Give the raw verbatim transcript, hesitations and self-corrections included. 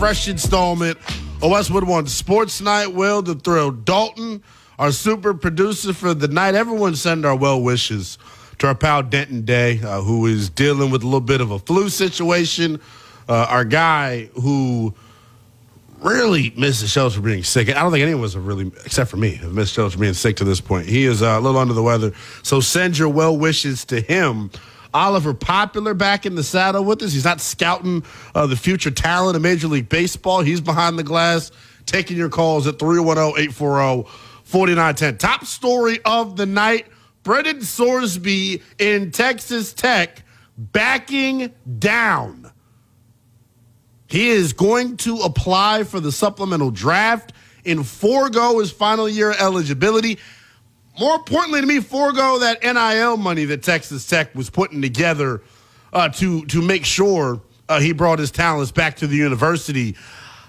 fresh installment of Westwood One Sports Night. Will the Thrill Dalton, our super producer for the night. Everyone send our well wishes to our pal Denton Day, uh, who is dealing with a little bit of a flu situation. Uh, our guy who really missed the shows for being sick. I don't think anyone was really, except for me, have missed shows for being sick to this point. He is uh, a little under the weather. So send your well wishes to him. Oliver Popular back in the saddle with us. He's not scouting uh, the future talent of Major League Baseball. He's behind the glass, taking your calls at three one zero, eight four zero, four nine one zero. Top story of the night, Brendan Sorsby in Texas Tech backing down. He is going to apply for the supplemental draft and forego his final year eligibility. More importantly to me, forego that N I L money that Texas Tech was putting together uh, to, to make sure uh, he brought his talents back to the university.